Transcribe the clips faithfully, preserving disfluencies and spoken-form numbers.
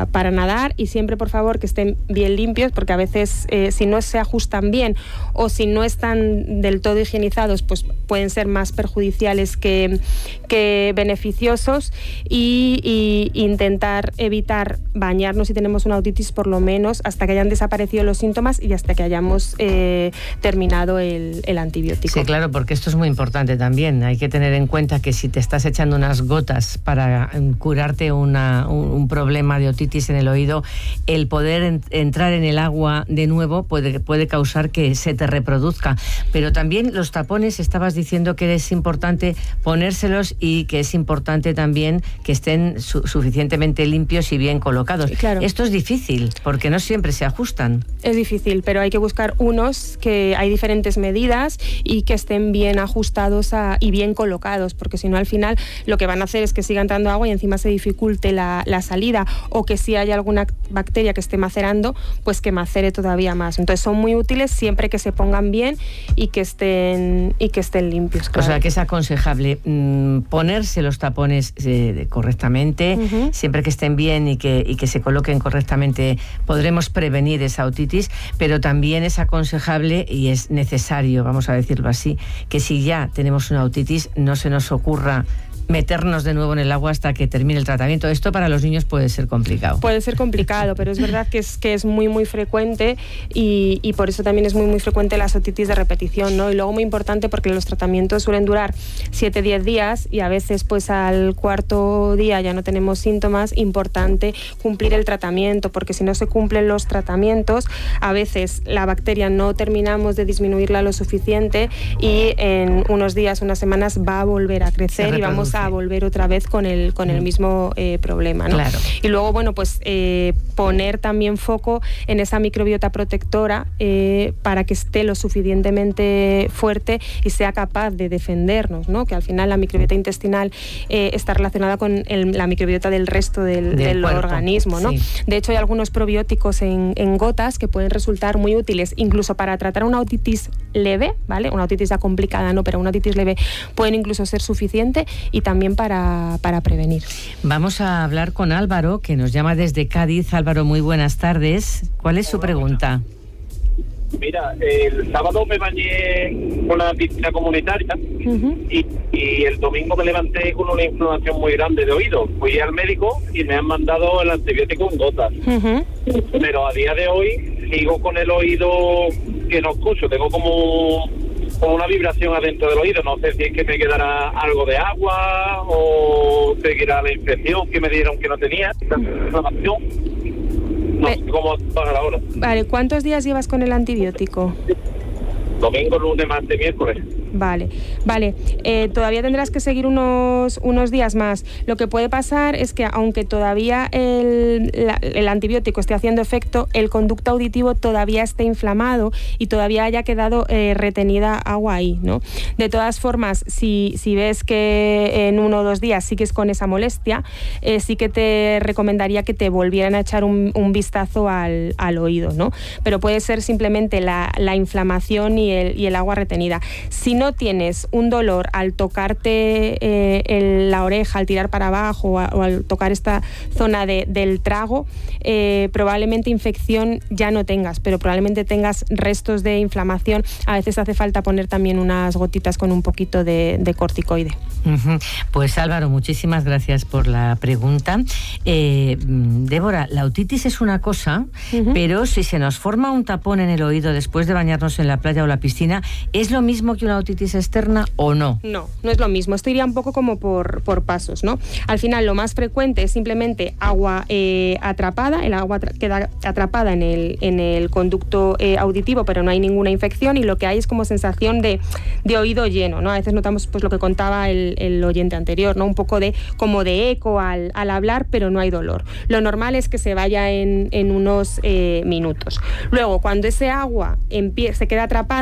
para nadar, y siempre, por favor, que estén bien limpios, porque a veces eh, si no se ajustan bien o si no están del todo higienizados, pues pueden ser más perjudiciales que, que beneficiosos, y, y intentar evitar bañarnos si tenemos una otitis por lo menos hasta que hayan desaparecido los síntomas y hasta que hayamos eh, terminado el, el antibiótico. Sí, claro, porque esto es muy importante también. Hay que tener en cuenta que si te estás echando unas gotas para curarte una, un, un problema de otitis en el oído, el poder en, entrar en el agua de nuevo puede, puede causar que se te reproduzca. Pero también los tapones, estabas diciendo que es importante ponérselos y que es importante también que estén su, suficientemente limpios y bien colocados. Claro. Esto es difícil porque no siempre se ajustan. Es difícil, pero hay que buscar unos que hay diferentes medidas y que estén bien ajustados a, y bien colocados, porque si no, al final lo que van a hacer es que siga entrando agua y encima se dificulte la, la salida, o que si hay alguna bacteria que esté macerando, pues que macere todavía más. Entonces son muy útiles siempre que se pongan bien y que estén y que estén limpios. Claro. O sea, que es aconsejable mmm, ponerse los tapones eh, correctamente, uh-huh. siempre que estén bien y que, y que se coloquen correctamente, podremos prevenir esa otitis, pero también es aconsejable y es necesario, vamos a decirlo así, que si ya tenemos una otitis no se nos ocurra meternos de nuevo en el agua hasta que termine el tratamiento. Esto para los niños puede ser complicado. Puede ser complicado, pero es verdad que es, que es muy, muy frecuente, y, y por eso también es muy, muy frecuente las otitis de repetición, ¿no? Y luego muy importante porque los tratamientos suelen durar siete a diez días y a veces pues al cuarto día ya no tenemos síntomas. Importante cumplir el tratamiento, porque si no se cumplen los tratamientos, a veces la bacteria no terminamos de disminuirla lo suficiente y en unos días, unas semanas va a volver a crecer y vamos a a volver otra vez con el con el mismo eh, problema, ¿no? Claro. Y luego, bueno, pues eh, poner también foco en esa microbiota protectora eh, para que esté lo suficientemente fuerte y sea capaz de defendernos, ¿no? Que al final la microbiota intestinal eh, está relacionada con el, la microbiota del resto del, del, del organismo, ¿no? Sí. De hecho, hay algunos probióticos en, en gotas que pueden resultar muy útiles, incluso para tratar una otitis leve, ¿vale? Una otitis ya complicada, no, pero una otitis leve pueden incluso ser suficiente, y también para, para prevenir. Vamos a hablar con Álvaro, que nos llama desde Cádiz. Álvaro, muy buenas tardes. ¿Cuál es su pregunta? Mira, el sábado me bañé con la piscina comunitaria uh-huh. y, y el domingo me levanté con una inflamación muy grande de oído. Fui al médico y me han mandado el antibiótico en gotas. Uh-huh. Pero a día de hoy sigo con el oído que no escucho. Tengo como... con una vibración adentro del oído. No sé si es que me quedará algo de agua o seguirá la infección que me dieron que no tenía. Inflamación. No sé cómo pagar ahora. Vale, ¿cuántos días llevas con el antibiótico? Domingo, lunes, martes, miércoles. Vale, vale. Eh, todavía tendrás que seguir unos, unos días más. Lo que puede pasar es que aunque todavía el, la, el antibiótico esté haciendo efecto, el conducto auditivo todavía esté inflamado y todavía haya quedado eh, retenida agua ahí, ¿no? De todas formas, si, si ves que en uno o dos días sigues con esa molestia, eh, sí que te recomendaría que te volvieran a echar un, un vistazo al, al oído, ¿no? Pero puede ser simplemente la, la inflamación y el, y el agua retenida. Si no tienes un dolor al tocarte eh, el, la oreja, al tirar para abajo o, a, o al tocar esta zona de, del trago, eh, probablemente infección ya no tengas, pero probablemente tengas restos de inflamación. A veces hace falta poner también unas gotitas con un poquito de, de corticoide. Uh-huh. Pues Álvaro, muchísimas gracias por la pregunta. Eh, Débora, la otitis es una cosa, uh-huh. pero si se nos forma un tapón en el oído después de bañarnos en la playa o la piscina, ¿es lo mismo que una otitis externa o no? No, no es lo mismo. Esto iría un poco como por, por pasos, ¿no? Al final lo más frecuente es simplemente agua eh, atrapada, el agua tra- queda atrapada en el, en el conducto eh, auditivo, pero no hay ninguna infección, y lo que hay es como sensación de, de oído lleno, ¿no? A veces notamos pues lo que contaba el, el oyente anterior, ¿no? Un poco de como de eco al, al hablar, pero no hay dolor. Lo normal es que se vaya en, en unos eh, minutos. Luego, cuando ese agua empie- se queda atrapada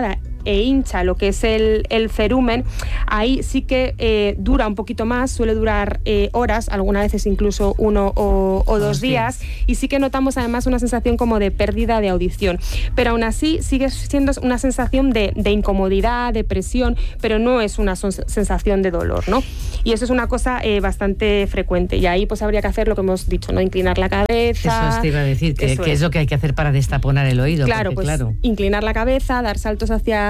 e hincha lo que es el, el cerumen, ahí sí que eh, dura un poquito más, suele durar eh, horas, algunas veces incluso uno o, o dos días, y sí que notamos además una sensación como de pérdida de audición, pero aún así sigue siendo una sensación de, de incomodidad, de presión, pero no es una son, sensación de dolor, ¿no? Y eso es una cosa eh, bastante frecuente, y ahí pues habría que hacer lo que hemos dicho, ¿no? Inclinar la cabeza. Eso te iba a decir, que, que es. es lo que hay que hacer para destaponar el oído. Claro, porque, pues claro. inclinar la cabeza, dar saltos hacia,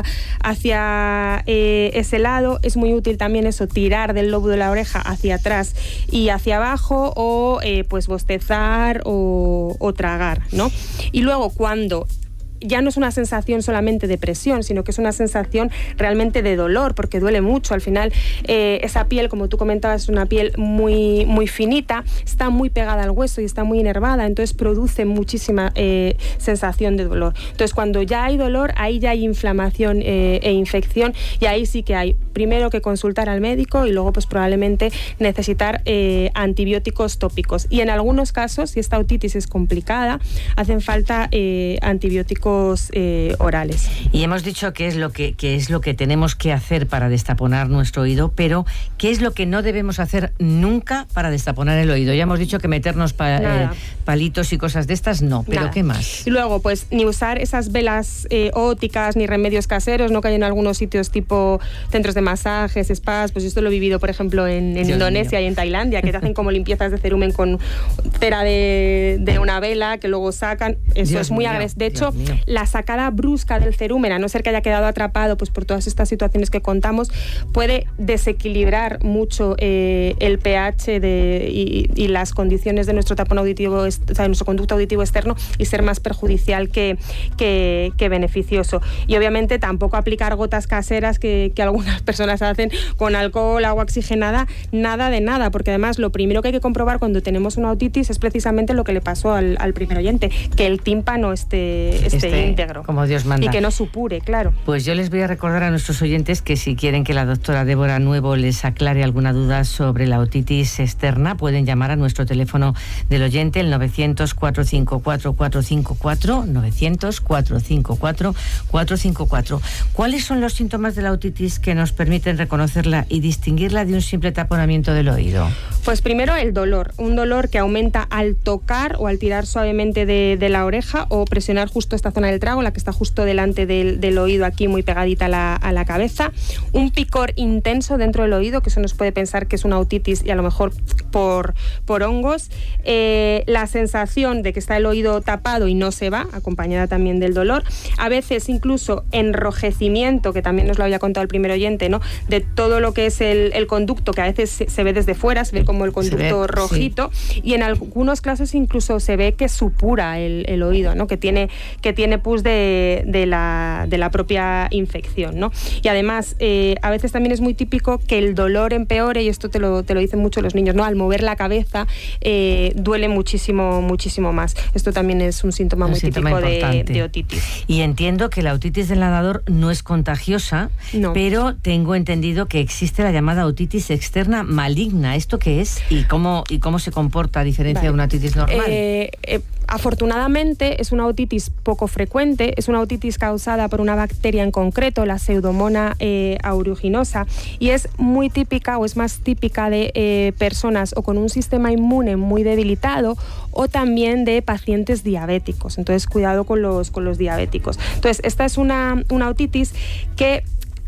hacia eh, ese lado. Es muy útil también eso, tirar del lobo de la oreja hacia atrás y hacia abajo, o eh, pues bostezar o, o tragar, ¿no? Y luego cuando ya no es una sensación solamente de presión, sino que es una sensación realmente de dolor, porque duele mucho. Al final, eh, esa piel, como tú comentabas, es una piel muy, muy finita, está muy pegada al hueso y está muy inervada, entonces produce muchísima eh, sensación de dolor. Entonces, cuando ya hay dolor, ahí ya hay inflamación eh, e infección, y ahí sí que hay primero que consultar al médico y luego pues probablemente necesitar eh, antibióticos tópicos. Y en algunos casos, si esta otitis es complicada, hacen falta eh, antibióticos Eh, orales. Y hemos dicho qué es lo que, qué es lo que tenemos que hacer para destaponar nuestro oído, pero ¿qué es lo que no debemos hacer nunca para destaponar el oído? Ya hemos dicho que meternos pa, eh, palitos y cosas de estas, no, pero Nada. ¿Qué más? Y luego, pues, ni usar esas velas eh, ópticas, ni remedios caseros, no, que hay en algunos sitios tipo centros de masajes, spas, pues esto lo he vivido, por ejemplo, en, en Indonesia mío. y en Tailandia, que te hacen como limpiezas de cerumen con cera de, de una vela, que luego sacan. Eso Dios es muy agresivo. De hecho, la sacada brusca del cerumen, a no ser que haya quedado atrapado pues por todas estas situaciones que contamos, puede desequilibrar mucho eh, el pH de, y, y las condiciones de nuestro tapón auditivo, o sea, de nuestro conducto auditivo externo, y ser más perjudicial que, que, que beneficioso. Y obviamente tampoco aplicar gotas caseras que, que algunas personas hacen con alcohol, agua oxigenada, nada de nada, porque además lo primero que hay que comprobar cuando tenemos una otitis es precisamente lo que le pasó al, al primer oyente, que el tímpano esté, esté este... íntegro. Como Dios manda. Y que no supure, claro. Pues yo les voy a recordar a nuestros oyentes que si quieren que la doctora Débora Nuevo les aclare alguna duda sobre la otitis externa, pueden llamar a nuestro teléfono del oyente, el novecientos, cuatrocientos cincuenta y cuatro, cuatrocientos cincuenta y cuatro, novecientos, cuatrocientos cincuenta y cuatro, cuatrocientos cincuenta y cuatro. ¿Cuáles son los síntomas de la otitis que nos permiten reconocerla y distinguirla de un simple taponamiento del oído? Pues primero el dolor, un dolor que aumenta al tocar o al tirar suavemente de, de la oreja o presionar justo esta zona del trago, la que está justo delante del, del oído, aquí muy pegadita a la, a la cabeza. Un picor intenso dentro del oído, que eso nos puede pensar que es una otitis y a lo mejor por, por hongos. Eh, la sensación de que está el oído tapado y no se va, acompañada también del dolor. A veces incluso enrojecimiento, que también nos lo había contado el primer oyente, ¿no? De todo lo que es el, el conducto, que a veces se, se ve desde fuera, se ve como el conducto ve, rojito, sí. Y en algunos casos incluso se ve que supura el, el oído, ¿no? Que tiene, que tiene pus de, de, la, de la propia infección, ¿no? Y además, eh, a veces también es muy típico que el dolor empeore, y esto te lo, te lo dicen mucho los niños, ¿no? Al mover la cabeza eh, duele muchísimo, muchísimo más. Esto también es un síntoma un muy síntoma típico de, de otitis. Y entiendo que la otitis del nadador no es contagiosa, no. Pero tengo entendido que existe la llamada otitis externa maligna. ¿Esto qué es? ¿Y cómo, y cómo se comporta a diferencia vale. de una otitis normal? Eh, eh, afortunadamente es una otitis poco frecuente, es una otitis causada por una bacteria en concreto, la Pseudomonas eh, aeruginosa, y es muy típica o es más típica de eh, personas o con un sistema inmune muy debilitado o también de pacientes diabéticos. Entonces, cuidado con los, con los diabéticos. Entonces, esta es una, una otitis que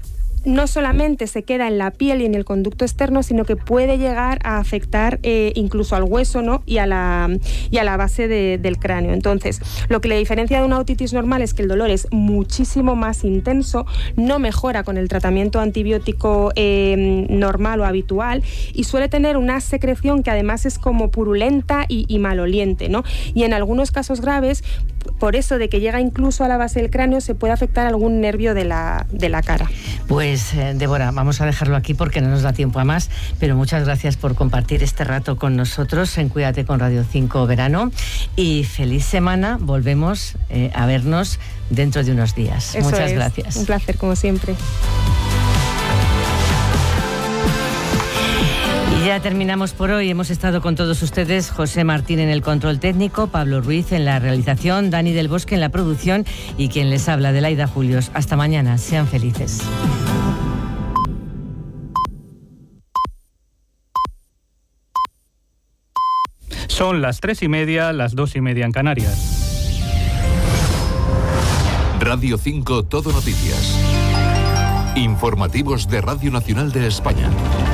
no solamente se queda en la piel y en el conducto externo, sino que puede llegar a afectar eh, incluso al hueso, ¿no? y, a la, y a la base de, del cráneo. Entonces, lo que le diferencia de una otitis normal es que el dolor es muchísimo más intenso, no mejora con el tratamiento antibiótico eh, normal o habitual, y suele tener una secreción que además es como purulenta y, y maloliente, ¿no? Y en algunos casos graves, por eso de que llega incluso a la base del cráneo, se puede afectar algún nervio de la, de la cara. Pues, eh, Débora, vamos a dejarlo aquí porque no nos da tiempo a más, pero muchas gracias por compartir este rato con nosotros en Cuídate con Radio cinco Verano, y feliz semana. Volvemos eh, a vernos dentro de unos días. Eso muchas es. gracias. Un placer, como siempre. Y ya Ya terminamos por hoy. Hemos estado con todos ustedes, José Martín en el control técnico, Pablo Ruiz en la realización, Dani del Bosque en la producción y quien les habla, Adelaida Julios. Hasta mañana. Sean felices. Son las tres y media, las dos y media en Canarias. Radio cinco Todo Noticias. Informativos de Radio Nacional de España.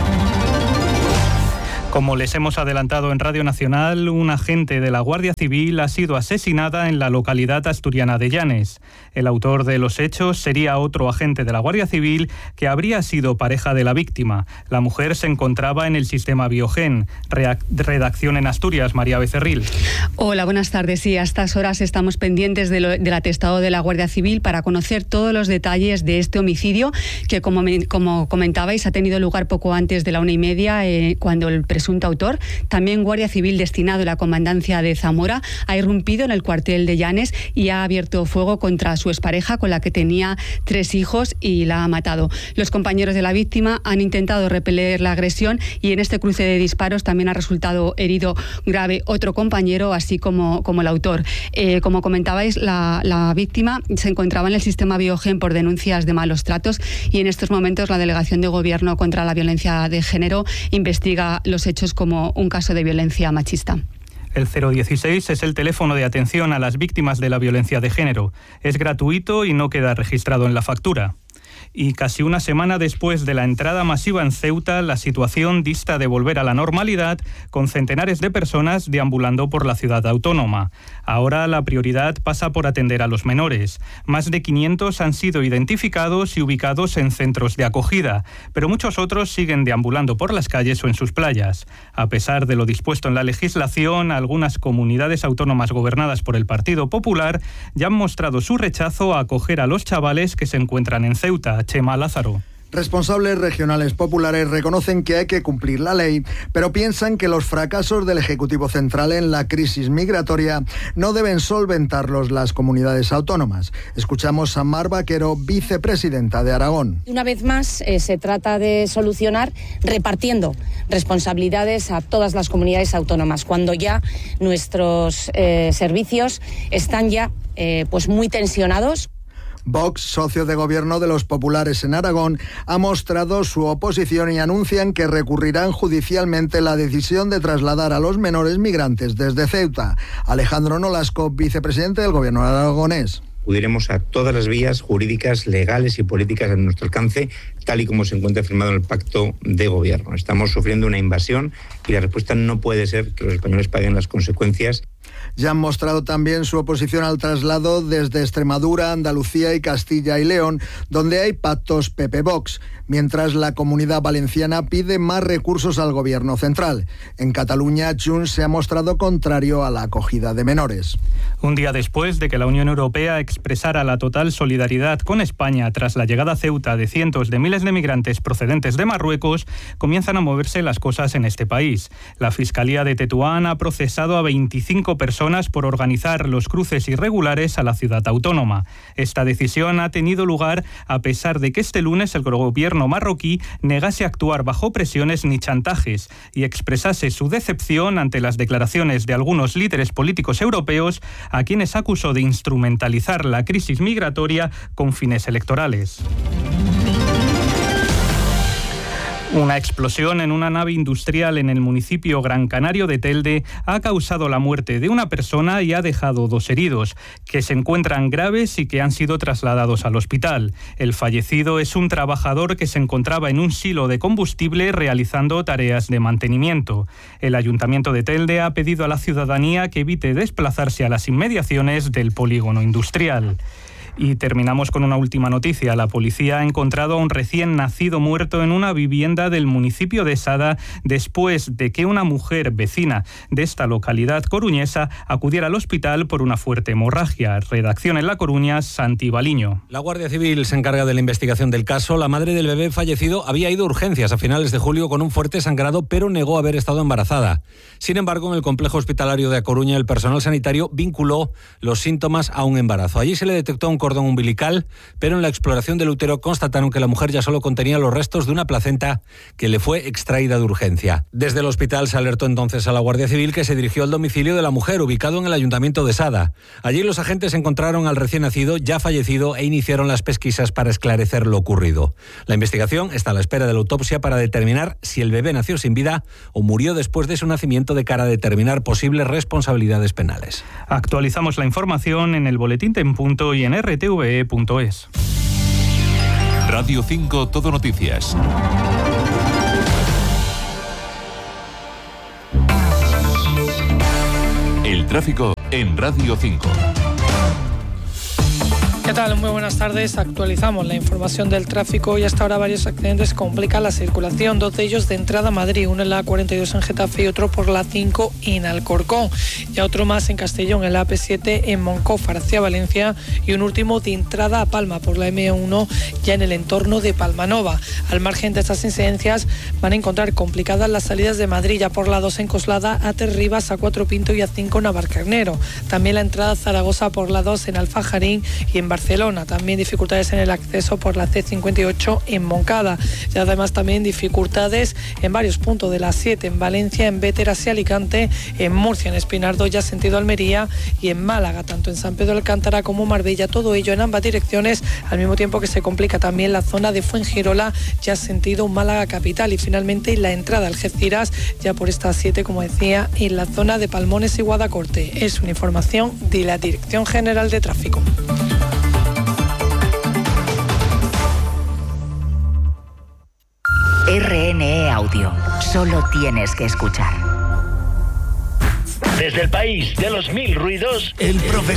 Como les hemos adelantado en Radio Nacional, un agente de la Guardia Civil ha sido asesinada en la localidad asturiana de Llanes. El autor de los hechos sería otro agente de la Guardia Civil que habría sido pareja de la víctima. La mujer se encontraba en el sistema Biogen. Redacción en Asturias, María Becerril. Hola, buenas tardes. Sí, a estas horas estamos pendientes de lo, del atestado de la Guardia Civil para conocer todos los detalles de este homicidio que, como, me, como comentabais, ha tenido lugar poco antes de la una y media, eh, cuando el presunto autor, también Guardia Civil destinado a la comandancia de Zamora, ha irrumpido en el cuartel de Llanes y ha abierto fuego contra su expareja, con la que tenía tres hijos, y la ha matado. Los compañeros de la víctima han intentado repeler la agresión y en este cruce de disparos también ha resultado herido grave otro compañero, así como, como el autor. Eh, como comentabais, la, la víctima se encontraba en el sistema Biogen por denuncias de malos tratos y en estos momentos la Delegación de Gobierno contra la Violencia de Género investiga los hechos como un caso de violencia machista. El cero dieciséis es el teléfono de atención a las víctimas de la violencia de género. Es gratuito y no queda registrado en la factura. Y casi una semana después de la entrada masiva en Ceuta, la situación dista de volver a la normalidad, con centenares de personas deambulando por la ciudad autónoma. Ahora la prioridad pasa por atender a los menores. Más de quinientos han sido identificados y ubicados en centros de acogida, pero muchos otros siguen deambulando por las calles o en sus playas. A pesar de lo dispuesto en la legislación, algunas comunidades autónomas gobernadas por el Partido Popular ya han mostrado su rechazo a acoger a los chavales que se encuentran en Ceuta. Chema Lázaro. Responsables regionales populares reconocen que hay que cumplir la ley, pero piensan que los fracasos del Ejecutivo Central en la crisis migratoria no deben solventarlos las comunidades autónomas. Escuchamos a Mar Vaquero, vicepresidenta de Aragón. Una vez más, eh, se trata de solucionar repartiendo responsabilidades a todas las comunidades autónomas, cuando ya nuestros eh, servicios están ya eh, pues muy tensionados. Vox, socio de gobierno de los populares en Aragón, ha mostrado su oposición y anuncian que recurrirán judicialmente la decisión de trasladar a los menores migrantes desde Ceuta. Alejandro Nolasco, vicepresidente del gobierno aragonés. Acudiremos a todas las vías jurídicas, legales y políticas a nuestro alcance, tal y como se encuentra firmado en el pacto de gobierno. Estamos sufriendo una invasión y la respuesta no puede ser que los españoles paguen las consecuencias. Ya han mostrado también su oposición al traslado desde Extremadura, Andalucía y Castilla y León, donde hay pactos P P-Vox, mientras la Comunidad Valenciana pide más recursos al gobierno central. En Cataluña, Junts se ha mostrado contrario a la acogida de menores. Un día después de que la Unión Europea expresara la total solidaridad con España tras la llegada a Ceuta de cientos de miles de migrantes procedentes de Marruecos, comienzan a moverse las cosas en este país. La Fiscalía de Tetuán ha procesado a veinticinco personas por organizar los cruces irregulares a la ciudad autónoma. Esta decisión ha tenido lugar a pesar de que este lunes el gobierno marroquí negase actuar bajo presiones ni chantajes y expresase su decepción ante las declaraciones de algunos líderes políticos europeos a quienes acusó de instrumentalizar la crisis migratoria con fines electorales. Una explosión en una nave industrial en el municipio Gran Canario de Telde ha causado la muerte de una persona y ha dejado dos heridos, que se encuentran graves y que han sido trasladados al hospital. El fallecido es un trabajador que se encontraba en un silo de combustible realizando tareas de mantenimiento. El Ayuntamiento de Telde ha pedido a la ciudadanía que evite desplazarse a las inmediaciones del polígono industrial. Y terminamos con una última noticia. La policía ha encontrado a un recién nacido muerto en una vivienda del municipio de Sada después de que una mujer vecina de esta localidad coruñesa acudiera al hospital por una fuerte hemorragia. Redacción en La Coruña, Santi Baliño. La Guardia Civil se encarga de la investigación del caso. La madre del bebé fallecido había ido a urgencias a finales de julio con un fuerte sangrado, pero negó haber estado embarazada. Sin embargo, en el complejo hospitalario de A Coruña, el personal sanitario vinculó los síntomas a un embarazo. Allí se le detectó un cordón umbilical, pero en la exploración del útero constataron que la mujer ya solo contenía los restos de una placenta que le fue extraída de urgencia. Desde el hospital se alertó entonces a la Guardia Civil, que se dirigió al domicilio de la mujer, ubicado en el Ayuntamiento de Sada. Allí los agentes encontraron al recién nacido ya fallecido e iniciaron las pesquisas para esclarecer lo ocurrido. La investigación está a la espera de la autopsia para determinar si el bebé nació sin vida o murió después de su nacimiento, de cara a determinar posibles responsabilidades penales. Actualizamos la información en el boletín en punto y en r t v e punto es. Radio cinco Todo Noticias. El tráfico en Radio cinco. ¿Qué tal? Muy buenas tardes. Actualizamos la información del tráfico y hasta ahora varios accidentes complican la circulación. Dos de ellos de entrada a Madrid, uno en la A cuarenta y dos en Getafe y otro por la cinco en Alcorcón. Y otro más en Castellón, en la A P siete en Moncófar hacia Valencia, y un último de entrada a Palma por la M uno ya en el entorno de Palmanova. Al margen de estas incidencias van a encontrar complicadas las salidas de Madrid, ya por la dos en Coslada, A Tres Rivas, A Cuatro Pinto y A cinco en Navarcarnero. También la entrada a Zaragoza por la dos en Alfajarín y en Barcelona. También dificultades en el acceso por la C cincuenta y ocho en Moncada. Y además también dificultades en varios puntos de la siete en Valencia, en Béter hacia Alicante, en Murcia, en Espinardo ya sentido Almería, y en Málaga, tanto en San Pedro de Alcántara como Marbella. Todo ello en ambas direcciones, al mismo tiempo que se complica también la zona de Fuengirola, ya sentido Málaga capital. Y finalmente la entrada a Algeciras, ya por esta siete, como decía, en la zona de Palmones y Guadacorte. Es una información de la Dirección General de Tráfico. R N E Audio. Solo tienes que escuchar. Desde el país de los mil ruidos, el profesor